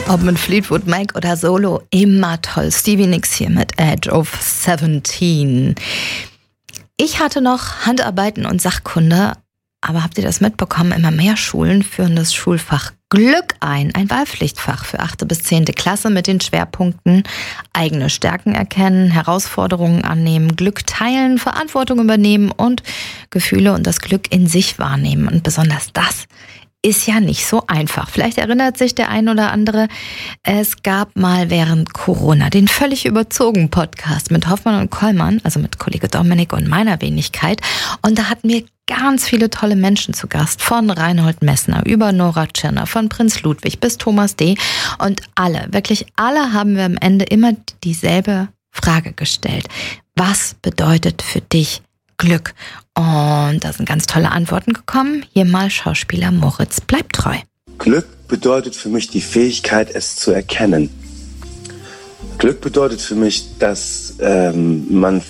Ob mit Fleetwood Mac oder Solo, immer toll. Stevie Nicks hier mit Edge of 17. Ich hatte noch Handarbeiten und Sachkunde, aber habt ihr das mitbekommen? Immer mehr Schulen führen das Schulfach Glück ein Wahlpflichtfach für 8. bis 10. Klasse mit den Schwerpunkten eigene Stärken erkennen, Herausforderungen annehmen, Glück teilen, Verantwortung übernehmen und Gefühle und das Glück in sich wahrnehmen. Und besonders das ist ja nicht so einfach. Vielleicht erinnert sich der ein oder andere, es gab mal während Corona den völlig überzogen Podcast mit Hoffmann und Kollmann, also mit Kollege Dominik und meiner Wenigkeit. Und da hatten wir ganz viele tolle Menschen zu Gast, von Reinhold Messner über Nora Tschirner, von Prinz Ludwig bis Thomas D. Und alle, wirklich alle haben wir am Ende immer dieselbe Frage gestellt. Was bedeutet für dich Glück? Und da sind ganz tolle Antworten gekommen. Hier mal Schauspieler Moritz Bleibtreu. Glück bedeutet für mich die Fähigkeit, es zu erkennen. Glück bedeutet für mich, dass man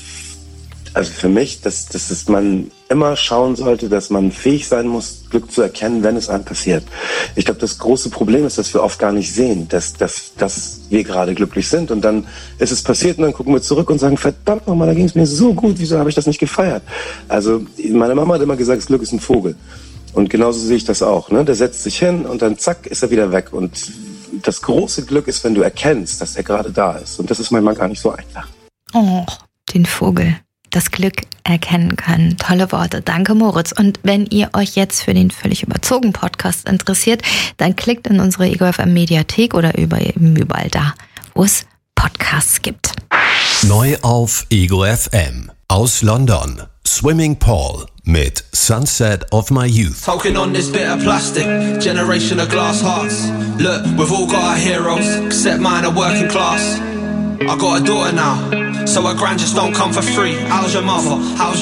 immer schauen sollte, dass man fähig sein muss, Glück zu erkennen, wenn es einem passiert. Ich glaube, das große Problem ist, dass wir oft gar nicht sehen, dass wir gerade glücklich sind. Und dann ist es passiert und dann gucken wir zurück und sagen, verdammt nochmal, da ging es mir so gut, wieso habe ich das nicht gefeiert? Also meine Mama hat immer gesagt, das Glück ist ein Vogel. Und genauso sehe ich das auch. Ne? Der setzt sich hin und dann zack, ist er wieder weg. Und das große Glück ist, wenn du erkennst, dass er gerade da ist. Und das ist manchmal gar nicht so einfach. Oh, den Vogel. Das Glück erkennen können. Tolle Worte. Danke, Moritz. Und wenn ihr euch jetzt für den völlig überzogen Podcast interessiert, dann klickt in unsere Ego FM Mediathek oder überall da, wo es Podcasts gibt. Neu auf Ego FM. Aus London. Swimming Pool mit Sunset of My Youth. Talking on this bit of plastic, generation of glass hearts. Look, we've all got our heroes, except mine are working class. I got a daughter now, so her grand just don't come for free. How's your mother? How's your